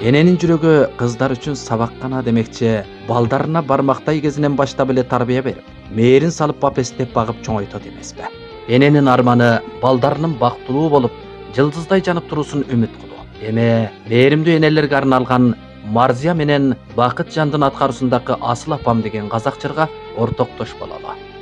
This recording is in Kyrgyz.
Эненин жүрөгү кыздар үчүн сабак гана демекчи, балдарына бармактай кезинен баштап эле тарбия берип, мээрин салып бапестеп багып чоңойтот эмеспи? Эненин арманы балдарынын бактылуу болуп, жылдыздай жанып туруусун үмүт кылуу. Эми мээримдүү энелерге арналган Марзия менен Бакыт жандын аткаруусундагы Асыл апам деген казак жырга ортоктош бололу.